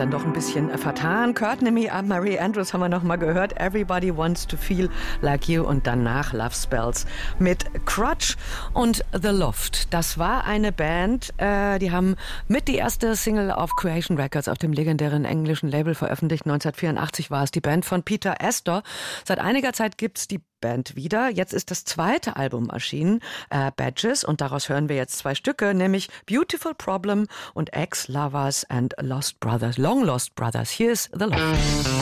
dann doch ein bisschen vertan. Courtney Marie Andrews haben wir noch mal gehört. Everybody Wants to Feel Like You und danach Love Spells mit Crutch und The Loft. Das war eine Band, die haben mit die erste Single auf Creation Records auf dem legendären englischen Label veröffentlicht. 1984 war es die Band von Peter Astor. Seit einiger Zeit gibt's die Band wieder. Jetzt ist das zweite Album erschienen, Badges, und daraus hören wir jetzt 2 Stücke, nämlich Beautiful Problem und Ex-Lovers and Lost Brothers, Long Lost Brothers. Hier ist The Loft.